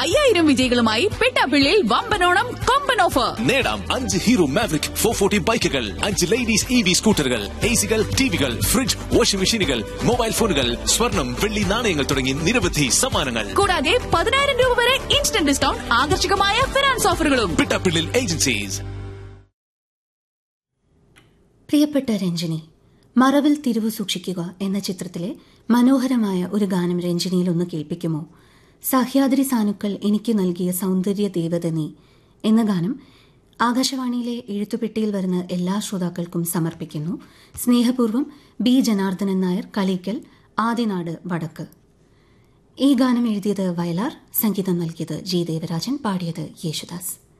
5000 വിജയികളുമായി പെട്ടാപ്പിള്ളിയിൽ വമ്പനോണം കൊമ്പൻ ഓഫർ. നേടാം 5 hero maverick 440 ബൈക്കുകൾ, 5 ലേഡീസ് EV സ്കൂട്ടറുകൾ, എസികൾ, ടിവികൾ, ഫ്രിഡ്ജ്, വാഷിംഗ് മെഷീനുകൾ, മൊബൈൽ ഫോണുകൾ, സ്വർണം, വെള്ളി നാണയങ്ങൾ തുടങ്ങി നിരവധി സമ്മാനങ്ങൾ. കൂടാതെ 10,000 രൂപ വരെ ഇൻസ്റ്റന്റ് ഡിസ്കൗണ്ട്, ആകർഷകമായ ഫിനാൻസ് ഓഫറുകളും. പെട്ടാപ്പിള്ളിൽ ഏജൻസീസ്. പ്രിയപ്പെട്ട രഞ്ജിനി, മറവിൽ തിരിവു സൂക്ഷിക്കുക എന്ന ചിത്രത്തിലെ മനോഹരമായ ഒരു ഗാനം രഞ്ജിനിയിൽ ഒന്ന് കേൾപ്പിക്കുമോ? സഹ്യാദ്രി സാനുക്കൾ എനിക്ക് നൽകിയ സൗന്ദര്യ ദേവത നീ എന്ന ഗാനം ആകാശവാണിയിലെ എഴുത്തുപെട്ടിയിൽ വരുന്ന എല്ലാ ശ്രോതാക്കൾക്കും സമർപ്പിക്കുന്നു. സ്നേഹപൂർവ്വം ബി ജനാർദ്ദനൻ നായർ, കളീക്കൽ, ആദിനാട്, വടക്ക്. ഈ ഗാനം എഴുതിയത് വയലാർ, സംഗീതം നൽകിയത് ജി ദേവരാജൻ, പാടിയത് യേശുദാസ്.